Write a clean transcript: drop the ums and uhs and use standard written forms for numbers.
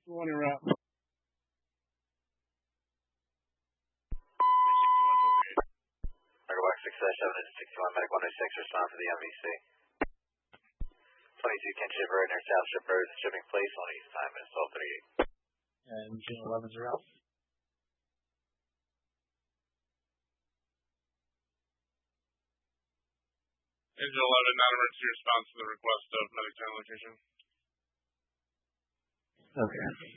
61 en route. Medical Box 6-7 is 61 Medic 106, respond to the MVC. 22 Ken Shipper, near South Shipper, is shipping place, on East time is 12:38. And June 11's are out. Engine 11, non-emergency response to the request of medic town location. Okay.